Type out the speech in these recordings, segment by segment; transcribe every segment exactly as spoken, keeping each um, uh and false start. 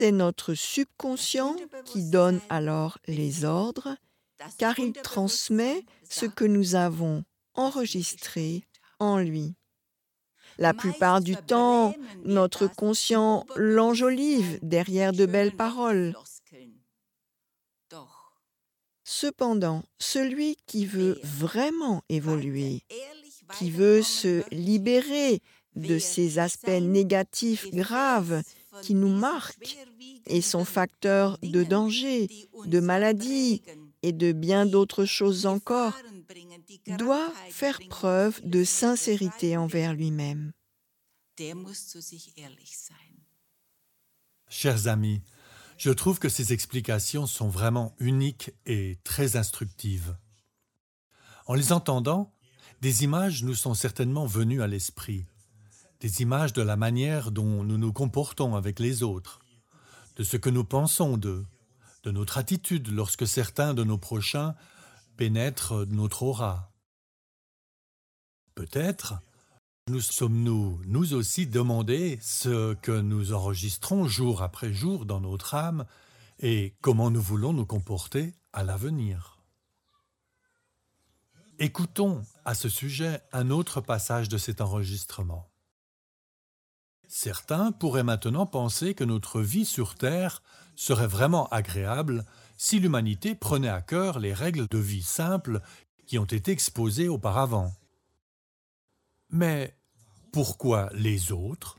C'est notre subconscient qui donne alors les ordres, car il transmet ce que nous avons enregistré en lui. La plupart du temps, notre conscient l'enjolive derrière de belles paroles. Cependant, celui qui veut vraiment évoluer, qui veut se libérer de ces aspects négatifs graves qui nous marquent et sont facteurs de danger, de maladie et de bien d'autres choses encore, doit faire preuve de sincérité envers lui-même. Chers amis, je trouve que ces explications sont vraiment uniques et très instructives. En les entendant, des images nous sont certainement venues à l'esprit. Des images de la manière dont nous nous comportons avec les autres, de ce que nous pensons d'eux, de notre attitude lorsque certains de nos prochains pénètrent notre aura. Peut-être nous sommes-nous, nous aussi, demandé ce que nous enregistrons jour après jour dans notre âme et comment nous voulons nous comporter à l'avenir. Écoutons à ce sujet un autre passage de cet enregistrement. Certains pourraient maintenant penser que notre vie sur Terre serait vraiment agréable si l'humanité prenait à cœur les règles de vie simples qui ont été exposées auparavant. Mais pourquoi les autres?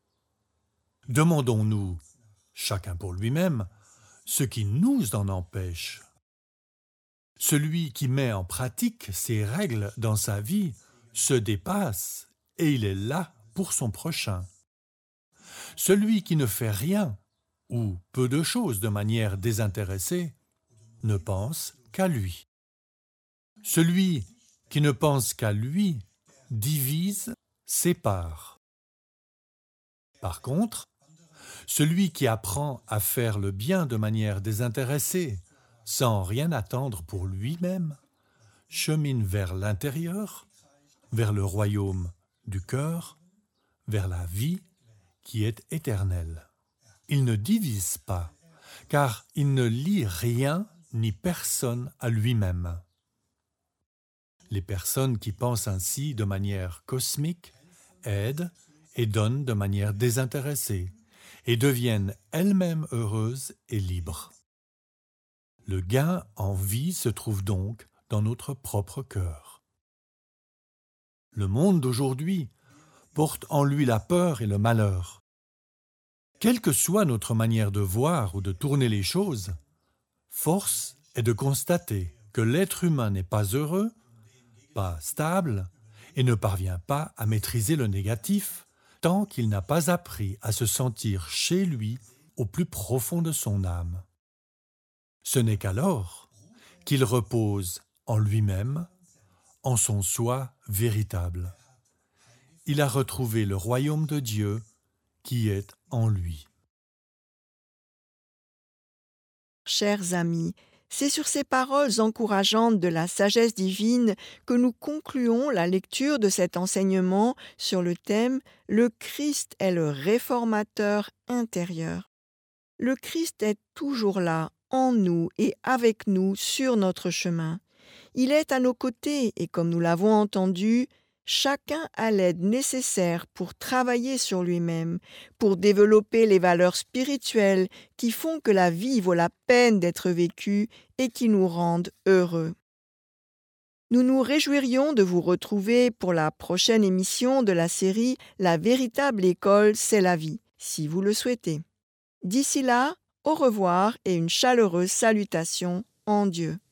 Demandons-nous, chacun pour lui-même, ce qui nous en empêche. Celui qui met en pratique ces règles dans sa vie se dépasse et il est là pour son prochain. Celui qui ne fait rien ou peu de choses de manière désintéressée ne pense qu'à lui. Celui qui ne pense qu'à lui divise, sépare. Par contre, celui qui apprend à faire le bien de manière désintéressée, sans rien attendre pour lui-même, chemine vers l'intérieur, vers le royaume du cœur, vers la vie qui est éternelle. Il ne divise pas, car il ne lie rien ni personne à lui-même. Les personnes qui pensent ainsi de manière cosmique aident et donnent de manière désintéressée et deviennent elles-mêmes heureuses et libres. Le gain en vie se trouve donc dans notre propre cœur. Le monde d'aujourd'hui porte en lui la peur et le malheur. Quelle que soit notre manière de voir ou de tourner les choses, force est de constater que l'être humain n'est pas heureux, pas stable et ne parvient pas à maîtriser le négatif tant qu'il n'a pas appris à se sentir chez lui au plus profond de son âme. Ce n'est qu'alors qu'il repose en lui-même, en son soi véritable. Il a retrouvé le royaume de Dieu qui est en lui. Chers amis, c'est sur ces paroles encourageantes de la sagesse divine que nous concluons la lecture de cet enseignement sur le thème « Le Christ est le réformateur intérieur ». Le Christ est toujours là, en nous et avec nous sur notre chemin. Il est à nos côtés et comme nous l'avons entendu, chacun a l'aide nécessaire pour travailler sur lui-même, pour développer les valeurs spirituelles qui font que la vie vaut la peine d'être vécue et qui nous rendent heureux. Nous nous réjouirions de vous retrouver pour la prochaine émission de la série « La véritable école, c'est la vie », si vous le souhaitez. D'ici là, au revoir et une chaleureuse salutation en Dieu.